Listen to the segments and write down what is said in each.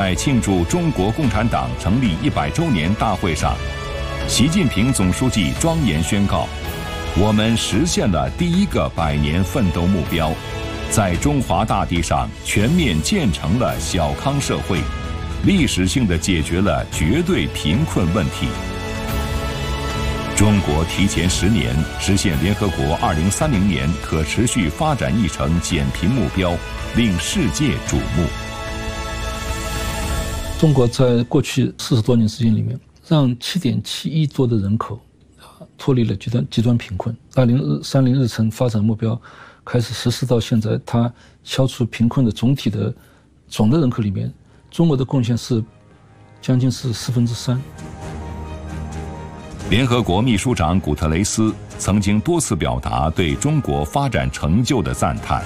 在庆祝中国共产党成立100周年大会上，习近平总书记庄严宣告：我们实现了第一个100年奋斗目标，在中华大地上全面建成了小康社会，历史性地解决了绝对贫困问题。中国提前10年实现联合国2030年可持续发展议程减贫目标，令世界瞩目。 中国在过去40多年时间里面，让7.7亿多的人口脱离了极端贫困。2030日程发展目标开始实施到现在，它消除贫困的总的人口里面，中国的贡献是将近是3%。 联合国秘书长古特雷斯曾经多次表达对中国发展成就的赞叹。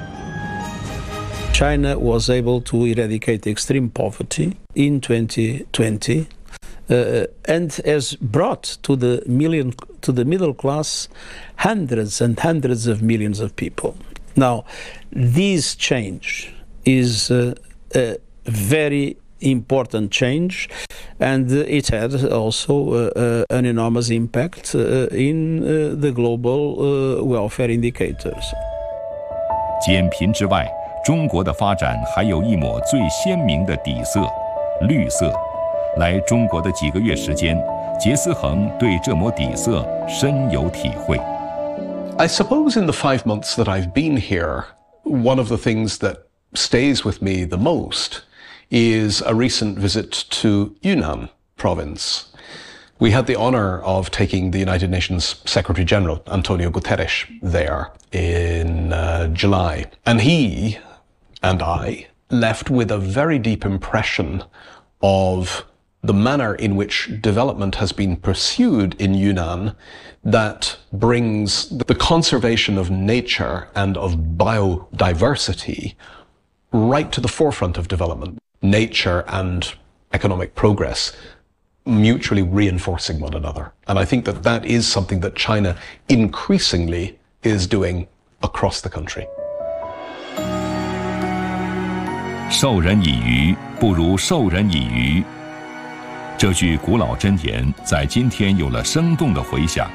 China was able to eradicate extreme poverty in 2020, and has brought to the middle class hundreds and hundreds of millions of people. Now, this change is a very important change, and it had also an enormous impact in the global welfare indicators. 减贫之外，中国的发展还有一抹最鲜明的底色——绿色。来中国的几个月时间，杰思恒对这抹底色深有体会。 I suppose in the 5 months that I've been here, one of the things that stays with me the most is a recent visit to Yunnan province. We had the honor of taking the United Nations Secretary General, Antonio Guterres, there in July. And he and I left with a very deep impression of the manner in which development has been pursued in Yunnan that brings the conservation of nature and of biodiversity right to the forefront of development. Nature and economic progress mutually reinforcing one another. And I think that that is something that China increasingly is doing across the country. 授人以鱼，不如授人以渔。这句古老箴言在今天有了生动的回响。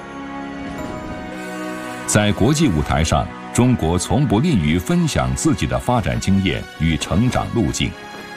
在国际舞台上，中国从不吝于分享自己的发展经验与成长路径。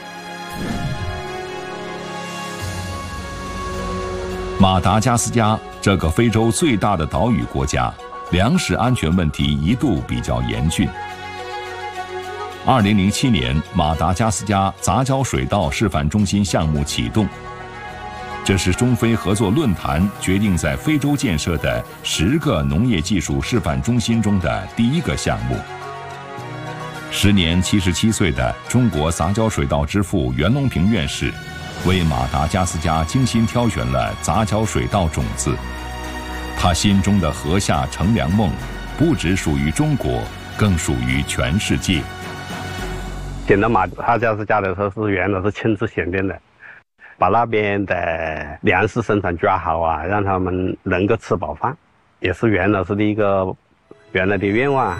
马达加斯加这个非洲最大的岛屿国家，粮食安全问题一度比较严峻。2007年，马达加斯加杂交水稻示范中心项目启动，这是中非合作论坛决定在非洲建设的10个农业技术示范中心中的第一个项目。时年77岁的中国杂交水稻之父袁隆平院士，为马达加斯加精心挑选了杂交水稻种子。他心中的禾下乘凉梦，不只属于中国，更属于全世界。 选到马达加斯加的时候，是袁老师亲自选定的，把那边的粮食生产抓好啊，让他们能够吃饱饭，也是袁老师的一个原来的愿望。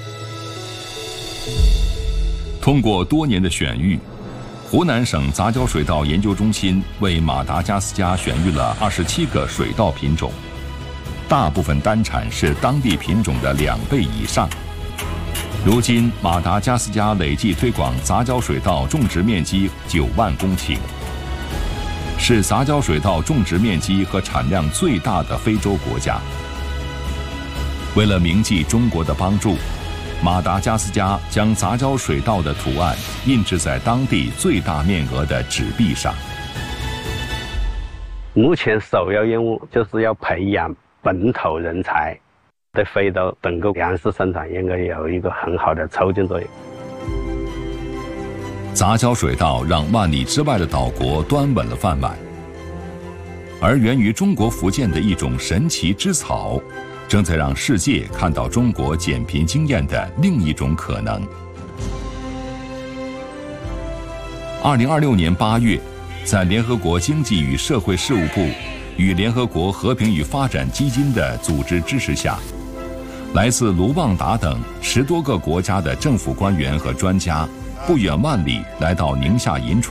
通过多年的选育，湖南省杂交水稻研究中心为马达加斯加选育了27个水稻品种，大部分单产是当地品种的2倍以上。如今，马达加斯加累计推广杂交水稻种植面积9万公顷，是杂交水稻种植面积和产量最大的非洲国家。为了铭记中国的帮助，马达加斯加将杂交水稻的图案印制在当地最大面额的纸币上。 目前首要任务就是要培养本土人才，对非洲整个粮食生产应该有一个很好的促进作用。 杂交水稻让万里之外的岛国端稳了饭碗，而源于中国福建的一种神奇之草，正在让世界看到中国减贫经验的另一种可能。2026年8月，在联合国经济与社会事务部与联合国和平与发展基金的组织支持下，来自卢旺达等10多个国家的政府官员和专家，不远万里来到宁夏银川。